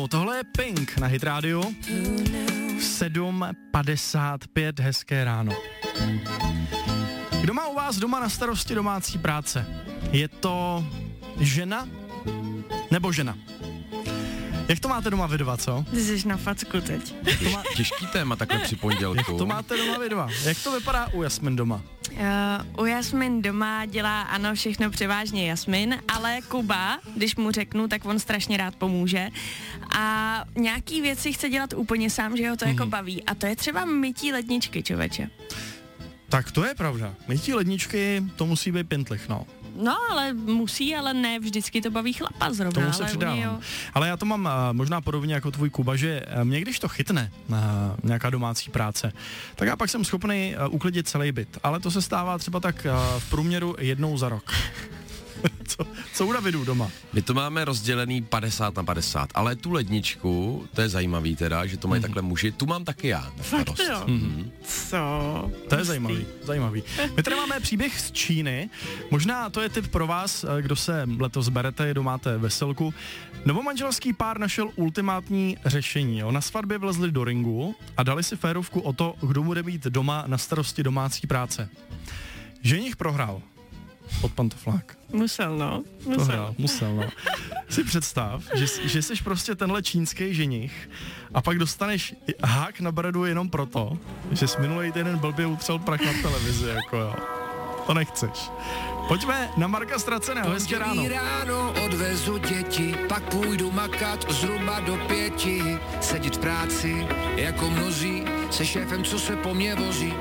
týdnu. Tohle je Pink na Hit Radio. 7:55, hezké ráno. Kdo má u vás doma na starosti domácí práce? Je to žena nebo žena? Jak to máte doma vy dva, co? Ty jsi na facku teď. Těžký téma takhle při pondělku. Jak to máte doma vy dva? Jak to vypadá u Jasmin doma? U Jasmin doma dělá ano všechno převážně Jasmin, ale Kuba, když mu řeknu, tak on strašně rád pomůže a nějaký věci chce dělat úplně sám, že ho to jako baví a to je třeba mytí ledničky, člověče. Tak to je pravda. Mytí ledničky, to musí být pintlich, no. No, ale musí, ale ne vždycky to baví chlapa zrovna. Tomu se přidávám. Ale já to mám možná podobně jako tvůj Kuba, že mě když to chytne nějaká domácí práce, tak já pak jsem schopný uklidit celý byt. Ale to se stává třeba tak v průměru jednou za rok. Co u Davidu doma? My to máme rozdělený 50/50, ale tu ledničku, to je zajímavý teda, že to mají takhle muži, tu mám taky já. Fakt jo? Co? To je zajímavý. My tady máme příběh z Číny, možná to je tip pro vás, kdo se letos berete, kdo máte veselku. Novomanželský pár našel ultimátní řešení. Na svatbě vlezli do ringu a dali si férovku o to, kdo bude mít doma na starosti domácí práce. Ženich prohrál. Od pantoflák. Musel, no. Si představ, že jsi prostě tenhle čínský ženich a pak dostaneš hák na bradu jenom proto, že jsi minulý týden blbě utřel prach na televizi, jako jo. To nechceš. Pojďme na Marka Ztraceného, hezké ráno. Ráno odvezu děti, pak půjdu makat zhruba do 5. Sedět v práci, jako mnozí, se šéfem, co se po mně vozí.